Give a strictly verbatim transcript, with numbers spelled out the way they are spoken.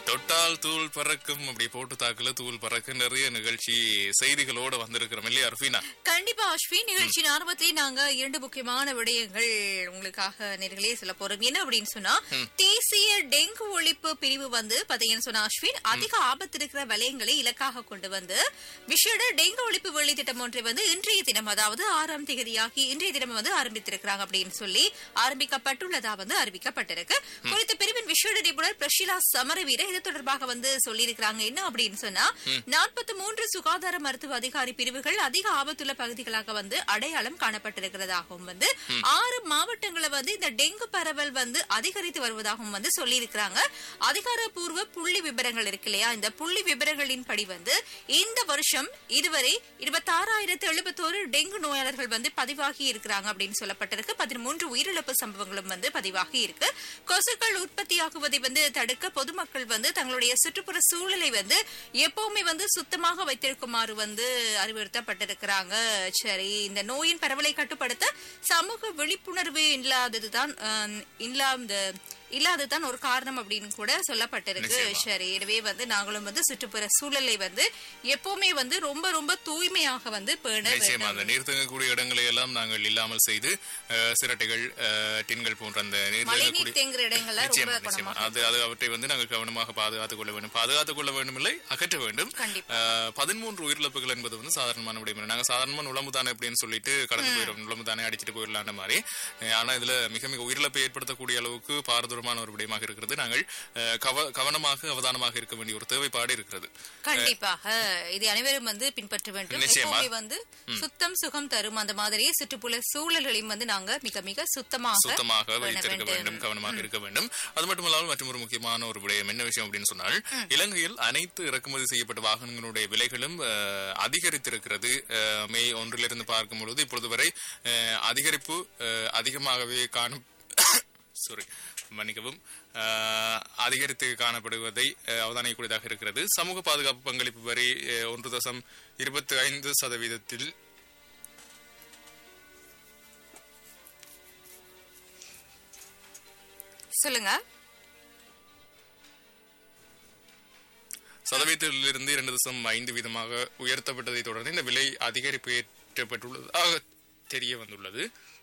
தொட்டால் தூள் பறக்கும் அப்படி போட்டு தாக்கல தூள் பறக்க நிறைய நிகழ்ச்சி செய்திகளோட வந்திருக்கிறோம் இல்லையா அர்ஃபீனா? கண்டிப்பா அஸ்வின், நிகழ்ச்சியின் ஆரம்பத்திலே நாங்க இரண்டு முக்கியமான விடயங்கள் உங்களுக்காக நேர்களே சொல்ல போறோம். என்ன அப்படின்னு சொன்னா, தேசிய டெங்கு ஒழிப்பு பிரிவு வந்து பாத்தீங்கன்னு சொன்னா அஸ்வின், அதிக ஆபத்து இருக்கிற வலயங்களை இலக்காக கொண்டு வந்து விஷேட டெங்கு ஒழிப்பு வேலை திட்டம் ஒன்றை வந்து இன்றைய தினம், அதாவது ஆறாம் தேதியாகி இன்றைய தினம் வந்து ஆரம்பித்திருக்கிறாங்க அப்படின்னு சொல்லி ஆரம்பிக்கப்பட்டுள்ளதா வந்து அறிவிக்கப்பட்டிருக்கு. குறித்த பிரிவின் விஷேட நிபுணர் பிரஷிலா சமரவீர இது தொடர்பாக வந்து சொல்லியிருக்கிறாங்க. என்ன அப்படின்னு சொன்னா, நாற்பத்தி மூன்று சுகாதார மருத்துவ அதிகாரி பிரிவுகள் அதிக ஆபத்துள்ள பகுதிகளாக வந்து அடையாளம் காணப்பட்டிருக்கிறதாகவும் வந்து ஆறு மாவட்டங்களை வந்து இந்த டெங்கு பரவல் வந்து அதிகரித்து வருவதாகவும் வந்து சொல்லியிருக்கிறாங்க. அதிகாரப்பூர்வ புள்ளி விபரங்கள் இருக்கு இல்லையா, இந்த புள்ளி விபரங்களின் படி வந்து இந்த வருஷம் இதுவரை இருபத்தி ஆறாயிரத்து எழுபத்தோரு டெங்கு நோயாளர்கள் வந்து பதிவாகி இருக்கிறாங்க அப்படின்னு சொல்லப்பட்டிருக்கு. பதிமூன்று உயிரிழப்பு சம்பவங்களும் வந்து பதிவாகி இருக்கு. கொசுக்கள் உற்பத்தியாகுவதை வந்து தடுக்க பொதுமக்கள் வந்து தங்களுடைய சுற்றுப்புற சூழலை வந்து எப்பவுமே வந்து சுத்தமாக வைத்திருக்குமாறு வந்து அறிவுறுத்தப்பட்டிருக்கிறாங்க. சரி, இந்த நோயின் பரவலை கட்டுப்படுத்த சமூக விழிப்புணர்வு இல்லாததுதான் இல்லாத இல்லாததான் ஒரு காரணம் அப்படின்னு கூட சொல்லப்பட்டிருக்கு. சரி, எனவே வந்து நாங்களும் வந்து சுற்றுப்புற சூழலை வந்து எப்பவுமே வந்து ரொம்ப ரொம்ப தூய்மையாக வந்து அந்த நீர் தங்கக்கூடிய இடங்களை எல்லாம் நாங்கள் இல்லாமல் செய்து சிரட்டைகள் டின்கள் போன்ற அந்த நீர் தேங்குற இடங்களை அது அது அவற்றை வந்து நாங்கள் கவனமாக பாதுகாத்துக் கொள்ள வேண்டும். பாதுகாத்துக் கொள்ள வேண்டும் இல்லை, அகற்ற வேண்டும். பதிமூன்று உயிரிழப்புகள் என்பது வந்து சாதாரணமான விடயம். நாங்க சாதாரணமா நுழம்புதானே அப்படின்னு சொல்லிட்டு கடந்து போயிடும், நுழம்புதானே அடிச்சுட்டு போயிடலான்ற மாதிரி. ஆனா இதுல மிக மிக உயிரிழப்பை ஏற்படுத்தக்கூடிய அளவுக்கு பாரதூரமான ஒரு விடயமாக இருக்கிறது. நாங்கள் கவனமாக அவதானமாக இருக்க வேண்டிய ஒரு தேவைப்பாடு இருக்கிறது. கண்டிப்பாக இது அனைவரும் வந்து பின்பற்ற வேண்டும். எப்பவுமே வந்து சுத்தம் சுகம் தரும் அந்த மாதிரி சுற்றுப்புற சூழல்களையும் வந்து நாங்க மிக மிக சுத்தமாக சுத்தமாக வைத்திருக்க வேண்டும், கவனமாக இருக்க வேண்டும். அது மட்டுமல்லாமல் மற்றும் ஒரு முக்கியமான ஒரு விடயம் என்ன விஷயம் அப்படின்னு சொன்னால், இலங்கையில் அனைத்து இறக்குமதி செய்யப்பட்ட வாகனங்களுடைய விலைகளும் அதிகரித்திருக்கிறது. மே ஒன்றிலிருந்து பார்க்கும் பொழுது இப்பொழுது வரை அதிகரிப்பு அதிகமாகவே காணும் சாரி மன்னிக்கவும் அதிகரித்து காணப்படுவதை அவதானிக்கக்கூடியதாக இருக்கிறது. சமூக பாதுகாப்பு பங்களிப்பு வரி ஒன்று தசம் இருபத்தி ஐந்து சதவீதத்தில் சொல்லுங்க சதவீதத்திலிருந்து இரண்டு தசம் ஐந்து வீதமாக உயர்த்தப்பட்டதை தொடர்ந்து இந்த விலை அதிகரிப்பு ஏற்றப்பட்டுள்ளதாக தெரிய வந்துள்ளது.